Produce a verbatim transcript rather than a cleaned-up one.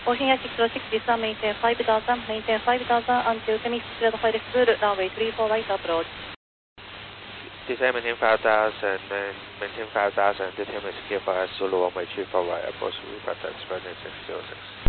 Ocean Air six zero six, Vista, maintain five thousand, maintain five thousand until finish zero five full, runway three four right approach. Descend maintain five thousand and maintain five thousand, determine secure for us, Zulu one way three four right approach, report express six zero six.